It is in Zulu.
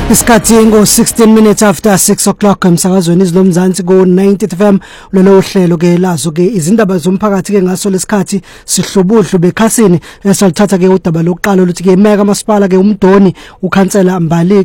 Isikhathi ngo-16 minutes after 6 o'clock emsakazweni izilomzansi ku-90 FM lolo hlelo ke lazo ke izindaba zomphakathi ke ngaso lesikhathi sihlobuhlu bekhasini esalithatha ke udaba lokuqala oluthi ke Mega Masipala ke uMdoni ukhansela Mbali